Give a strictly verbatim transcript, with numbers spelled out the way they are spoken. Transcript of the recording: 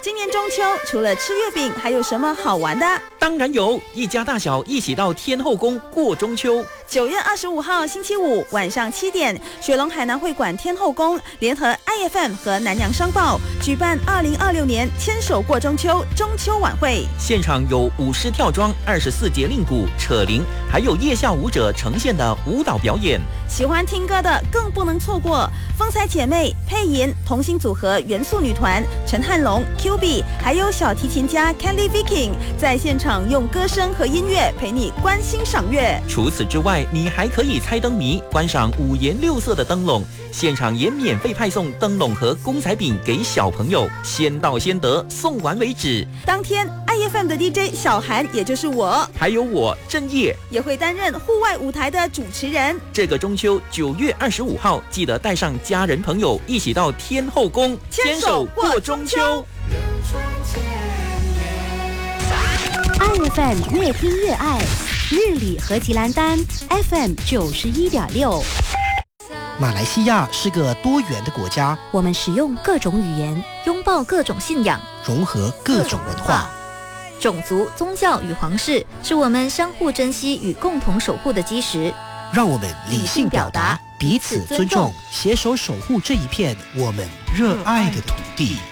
今年中秋除了吃月饼，还有什么好玩的？ 当然有，一家大小一起到天后宫过中秋。 九月二十五号星期五晚上七点，雪龙海南会馆天后宫联合 I F M 和南洋商报举办二零二六年牵手过中秋中秋晚会， 现场有舞狮跳桩、二十四节令鼓、扯铃，还有夜校舞者呈现的舞蹈表演。 喜欢听歌的更不能错过，风采姐妹、配音同心组合元素女团、陈汉龙、Q B， 还有小提琴家 Kelly Viking 在现场用歌声和音乐陪你观星赏月。 除此之外，你还可以猜灯谜，观赏五颜六色的灯笼，现场也免费派送灯笼和公仔饼给小朋友，先到先得，送完为止。 当天 I F M 的 D J 小韩，也就是我， 还有我郑业， 也会担任户外舞台的主持人。 这个中秋九月二十五号，记得带上家人朋友一起到天后宫牵手过中秋。 I F M 越听越爱，日理何其兰丹 F M 九十一点六。 马来西亚是个多元的国家， 我们使用各种语言，拥抱各种信仰， 融合各种文化。 种族、宗教与皇室是我们相互珍惜与共同守护的基石。 让我们理性表达，彼此尊重，携手守护这一片我们热爱的土地。